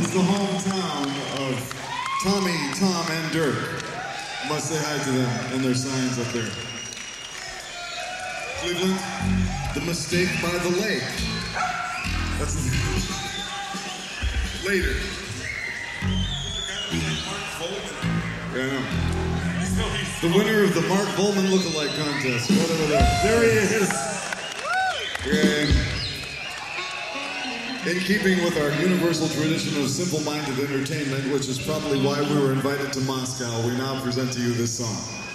is the hometown of Tommy, Tom, and Dirk. Must say hi to them and their signs up there. Cleveland, the mistake by the lake. That's later. Yeah, I know. The winner of the Mark Volman lookalike contest. Right over there. There he is. Okay. In keeping with our universal tradition of simple-minded entertainment, which is probably why we were invited to Moscow, we now present to you this song.